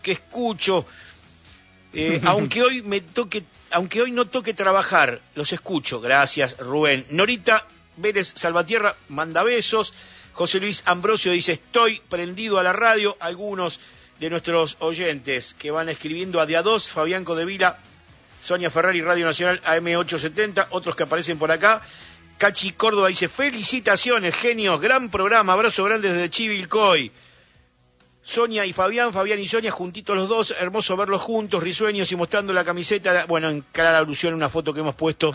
que escucho, aunque hoy no toque trabajar, los escucho. Gracias, Rubén. Norita Vélez Salvatierra manda besos. José Luis Ambrosio dice, estoy prendido a la radio. Algunos de nuestros oyentes que van escribiendo a día 2, Fabián Codevila, Sonia Ferrari, Radio Nacional AM870, otros que aparecen por acá. Cachi Córdoba dice, felicitaciones, genios, gran programa, abrazo grande desde Chivilcoy. Sonia y Fabián y Sonia, juntitos los dos, hermoso verlos juntos, risueños y mostrando la camiseta, bueno, en clara alusión a una foto que hemos puesto,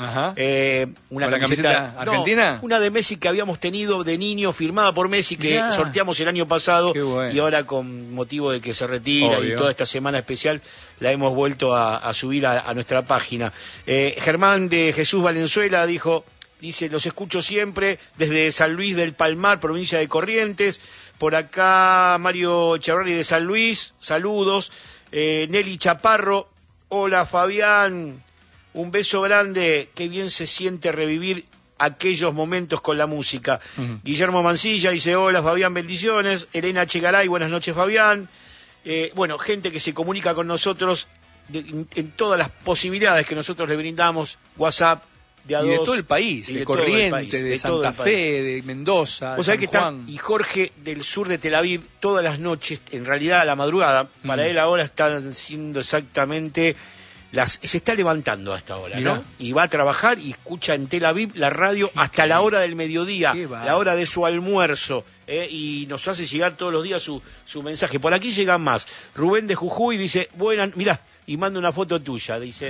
una camiseta argentina. No, una de Messi que habíamos tenido de niño, firmada por Messi, que sorteamos el año pasado, bueno. Y ahora con motivo de que se retira y toda esta semana especial, la hemos vuelto a subir a nuestra página. Germán de Jesús Valenzuela dice, los escucho siempre desde San Luis del Palmar, provincia de Corrientes. Por acá Mario Chavarri de San Luis, saludos. Nelly Chaparro, hola Fabián, un beso grande, qué bien se siente revivir aquellos momentos con la música. Guillermo Mancilla dice, hola Fabián, bendiciones. Elena Chegaray, buenas noches Fabián. Bueno, gente que se comunica con nosotros en todas las posibilidades que nosotros le brindamos, WhatsApp, y de todo el país, de Corrientes, de Santa Fe, de Mendoza, de San Juan. Y Jorge del sur de Tel Aviv, todas las noches, en realidad a la madrugada, para él ahora están siendo exactamente se está levantando a esta hora, ¿no? Y va a trabajar y escucha en Tel Aviv la radio hasta la hora del mediodía, la hora de su almuerzo, y nos hace llegar todos los días su mensaje. Por aquí llegan más. Rubén de Jujuy dice, mirá, y manda una foto tuya, dice...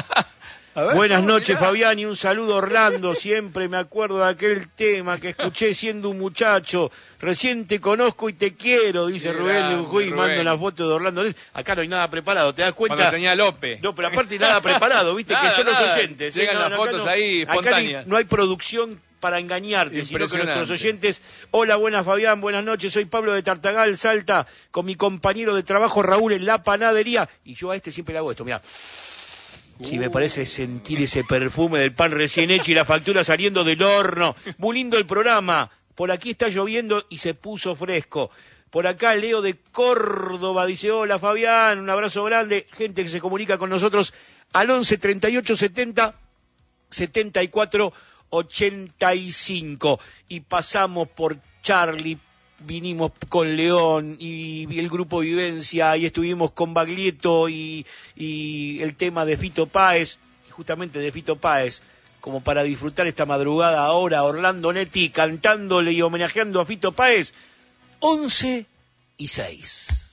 Buenas noches, Fabián, y un saludo, Orlando. Siempre me acuerdo de aquel tema que escuché siendo un muchacho. Recién te conozco y te quiero, dice Rubén de Jujuy, y manda una foto de Orlando. Acá no hay nada preparado, ¿te das cuenta? Cuando tenía López. No, pero aparte nada preparado, viste, que son los oyentes. Llegan las fotos ahí espontáneas. Acá no hay producción para engañarte, sino que nuestros oyentes... Hola, buenas Fabián, buenas noches, soy Pablo de Tartagal, Salta, con mi compañero de trabajo Raúl en la panadería. Y yo a este siempre le hago esto, mirá. Sí, me parece sentir ese perfume del pan recién hecho y la factura saliendo del horno. Muy lindo el programa. Por aquí está lloviendo y se puso fresco. Por acá Leo de Córdoba dice, hola Fabián, un abrazo grande. Gente que se comunica con nosotros al 11 38 70 74 85. Y pasamos por Charlie, vinimos con León y el grupo Vivencia, y estuvimos con Baglietto y el tema de Fito Páez, y justamente de Fito Páez, como para disfrutar esta madrugada ahora, Orlando Netti cantándole y homenajeando a Fito Páez, 11:06.